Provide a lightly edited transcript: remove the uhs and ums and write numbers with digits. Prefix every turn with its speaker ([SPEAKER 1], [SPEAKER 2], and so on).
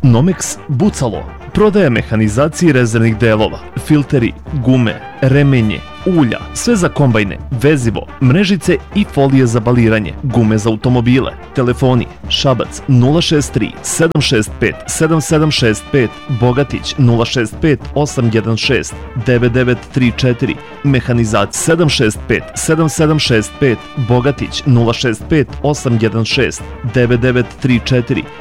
[SPEAKER 1] Nomex Bucalo prodaje mehanizacije rezervnih delova, filteri, gume, remenje, ulja, sve za kombajne, vezivo, mrežice i folije za baliranje, gume za automobile. Telefoni Šabac 063 765 7765, Bogatić 065 816 9934, Mehanizac 765 7765, Bogatić 065 816 9934,